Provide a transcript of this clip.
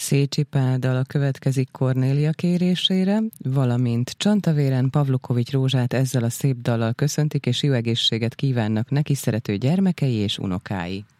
Szécsi Pál dala következik Kornélia kérésére, valamint Csantavéren Pavlukovics Rózsát ezzel a szép dallal köszöntik, és jó egészséget kívánnak neki szerető gyermekei és unokái.